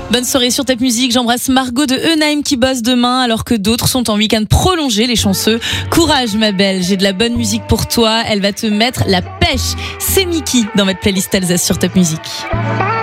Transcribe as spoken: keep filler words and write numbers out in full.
Bonne soirée sur Top Music. J'embrasse Margot de Eunheim qui bosse demain alors que d'autres sont en week-end prolongé, les chanceux. Courage ma belle, j'ai de la bonne musique pour toi. Elle va te mettre la pêche. C'est Miki dans votre playlist Alsace sur Top Music.